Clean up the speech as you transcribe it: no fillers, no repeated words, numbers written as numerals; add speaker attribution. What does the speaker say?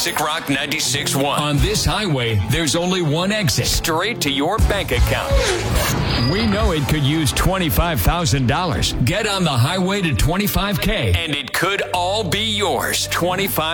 Speaker 1: Classic Rock 96.1.
Speaker 2: On this highway, there's only one exit.
Speaker 1: Straight to your bank account.
Speaker 2: We know it could use $25,000. Get on the highway to 25K.
Speaker 1: And it could all be yours. 25